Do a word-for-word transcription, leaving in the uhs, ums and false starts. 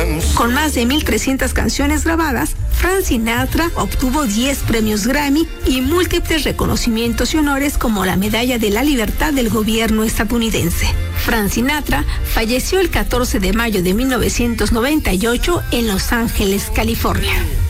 Con más de mil trescientas canciones grabadas, Frank Sinatra obtuvo diez premios Grammy y múltiples reconocimientos y honores como la Medalla de la Libertad del gobierno estadounidense. Frank Sinatra falleció el catorce de mayo de mil novecientos noventa y ocho en Los Ángeles, California.